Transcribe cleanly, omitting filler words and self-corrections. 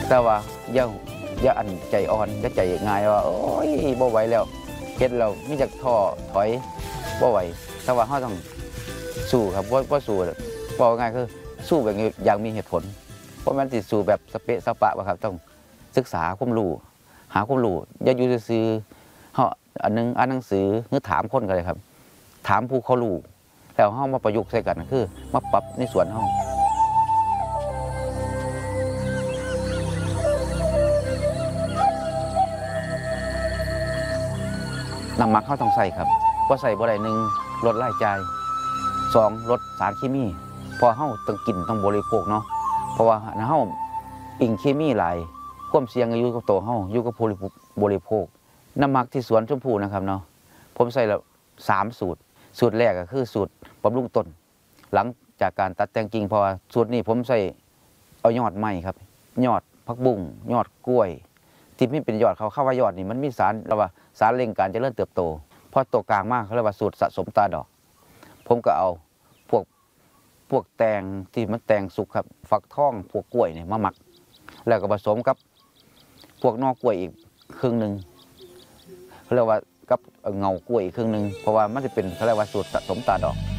แต่ว่าอย่าอันใจอ่อนอย่าใจง่ายว่าโอ้ยบ่ไหวแล้วเฮ็ดเรามีจักท้อถอยบ่ไหวแต่ว่าเราต้องสู้ครับบ่สู้บอกง่ายคือสู้แบบอย่างมีเหตุผลเพราะมันสิสู้แบบสเปะสปะบ่ครับต้องศึกษาความรู้หาความรู้อย่าอยู่ซื่อๆเฮาอันนึงอ่านหนังสือหรือถามคนก็ได้ครับถามผู้เขารู้แล้วเฮามาประยุกต์ใส่กันคือมาปรับในส่วนเฮาน้ำหมักเขาต้องใส่ครับบ่ใส่บ่ได้1ลดรายจ่าย2ลดสารเคมีพอเฮาต้องกินต้องบริโภคเนาะเพราะว่าเฮาอิงเคมีหลายความเสี่ยงอยู่กับตัวเฮาอยู่กับผู้บริโภคน้ำหมักที่สวนชมพู่นะครับเนาะผมใส่แล้ว3สูตรแรกก็คือสูตรบำรุงต้นหลังจากการตัดแต่งกิ่งเพราะว่าสูตรนี้ผมใส่เอายอดไม้ครับยอดผักบุ้งยอดกล้วยที่มันเป็นยอดเขาเข้าว่ายอดนี่มันมีสารเราว่าสารเร่งการเจริญเติบโตพอโตกลางมากเขาเรียกว่าสูตรสะสมตาดอกผมก็เอาพวกแตงที่มันแตงสุกครับฟักทองพวกกล้วยเนี่ยมาหมักแล้วก็ผสมกับพวกนอกกล้วยอีกครึ่งหนึ่งเขาเรียกว่ากับเงากล้วยอีกครึ่งหนึ่งเพราะว่ามันจะเป็นเขาเรียกว่าสูตรสะสมตาดอก